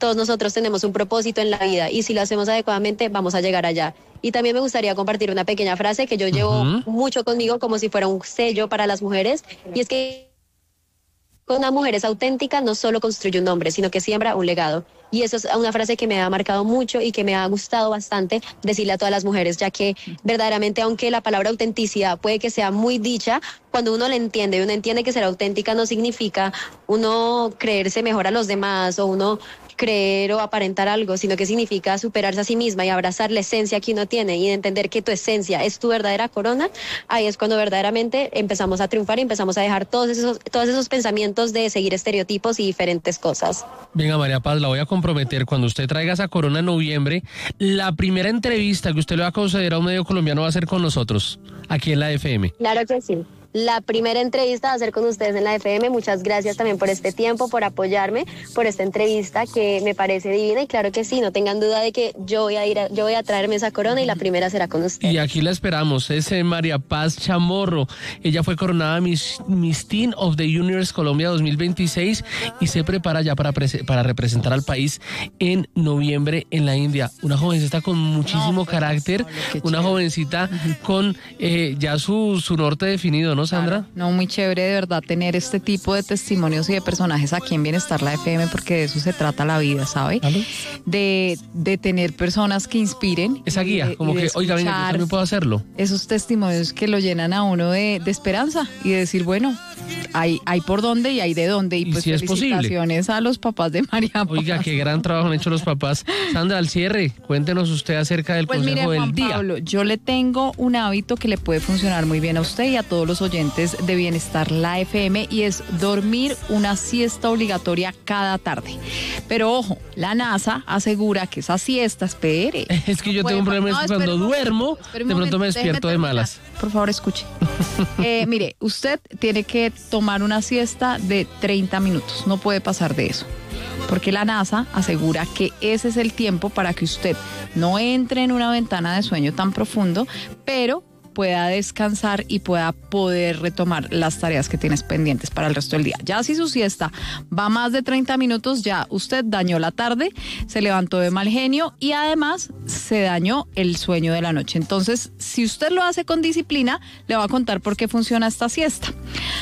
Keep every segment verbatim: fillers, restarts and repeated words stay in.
todos nosotros tenemos un propósito en la vida y si lo hacemos adecuadamente vamos a llegar allá. Y también me gustaría compartir una pequeña frase que yo llevo uh-huh. mucho conmigo como si fuera un sello para las mujeres, y es que una mujer es auténtica, no solo construye un nombre, sino que siembra un legado. Y eso es una frase que me ha marcado mucho y que me ha gustado bastante decirle a todas las mujeres, ya que verdaderamente, aunque la palabra autenticidad puede que sea muy dicha, cuando uno la entiende y uno entiende que ser auténtica no significa uno creerse mejor a los demás o uno creer o aparentar algo, sino que significa superarse a sí misma y abrazar la esencia que uno tiene y entender que tu esencia es tu verdadera corona. Ahí es cuando verdaderamente empezamos a triunfar y empezamos a dejar todos esos, todos esos pensamientos de seguir estereotipos y diferentes cosas. Venga, María Paz, la voy a comprometer. Cuando usted traiga esa corona en noviembre, la primera entrevista que usted le va a conceder a un medio colombiano va a ser con nosotros, aquí en la F M. Claro que sí. La primera entrevista va a ser con ustedes en la F M. Muchas gracias también por este tiempo, por apoyarme, por esta entrevista que me parece divina, y claro que sí, no tengan duda de que yo voy a ir a, yo voy a traerme esa corona y la primera será con ustedes. Y aquí la esperamos, es eh, María Paz Chamorro. Ella fue coronada Miss, Miss Teen of the Universe Colombia dos mil veintiséis y se prepara ya para, pre- para representar al país en noviembre en la India. Una jovencita con muchísimo no, carácter, no, una jovencita uh-huh. con eh, ya su, su norte definido, ¿no, Sandra? Claro. No, muy chévere de verdad tener este tipo de testimonios y de personajes aquí en Bienestar La F M, porque de eso se trata la vida, ¿sabe? ¿Vale? De, de tener personas que inspiren. Esa guía, de, como que, oiga, venga, yo también puedo hacerlo. Esos testimonios que lo llenan a uno de, de esperanza y de decir, bueno, hay, hay por dónde y hay de dónde. Y, y pues si felicitaciones es posible. A los papás de María Paz. Oiga, qué gran trabajo han hecho los papás. Sandra, al cierre, cuéntenos usted acerca del pues consejo mire, del Juan día. Pablo, yo le tengo un hábito que le puede funcionar muy bien a usted y a todos los oyentes de Bienestar La F M, y es dormir una siesta obligatoria cada tarde. Pero ojo, la NASA asegura que esa siesta, espere. Es que yo tengo un problema, no, es que cuando duermo, de pronto me despierto de malas. Por favor, escuche. eh, mire, usted tiene que tomar una siesta de treinta minutos, no puede pasar de eso. Porque la NASA asegura que ese es el tiempo para que usted no entre en una ventana de sueño tan profundo, pero pueda descansar y pueda poder retomar las tareas que tienes pendientes para el resto del día. Ya si su siesta va más de treinta minutos, ya usted dañó la tarde, se levantó de mal genio y además se dañó el sueño de la noche. Entonces, si usted lo hace con disciplina, le voy a contar por qué funciona esta siesta.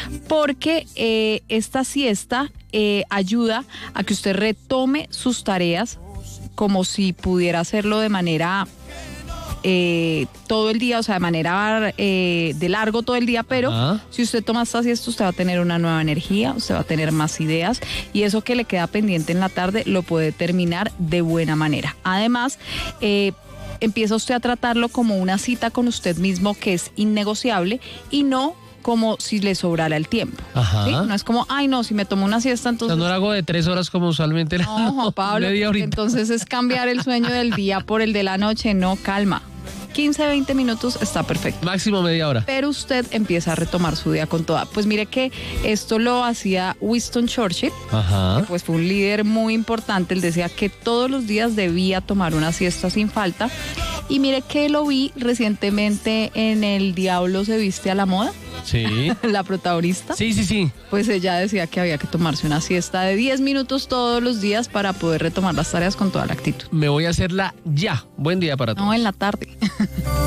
Porque eh, esta siesta eh, ayuda a que usted retome sus tareas como si pudiera hacerlo de manera Eh, todo el día, o sea, de manera eh, de largo todo el día, pero Ajá. si usted toma esta siesta, usted va a tener una nueva energía, usted va a tener más ideas y eso que le queda pendiente en la tarde lo puede terminar de buena manera. Además, eh, empieza usted a tratarlo como una cita con usted mismo que es innegociable y no como si le sobrara el tiempo. Ajá. ¿Sí? No es como, ay no, si me tomo una siesta, entonces... O sea, no lo hago de tres horas como usualmente. No, Juan Pablo, entonces es cambiar el sueño del día por el de la noche. No, calma. quince, veinte minutos está perfecto. Máximo media hora. Pero usted empieza a retomar su día con toda. Pues mire que esto lo hacía Winston Churchill, Ajá. que pues fue un líder muy importante. Él decía que todos los días debía tomar una siesta sin falta. Y mire que lo vi recientemente en El Diablo se viste a la moda. Sí. La protagonista. Sí, sí, sí. Pues ella decía que había que tomarse una siesta de diez minutos todos los días para poder retomar las tareas con toda la actitud. Me voy a hacerla ya. Buen día para todos. No, en la tarde.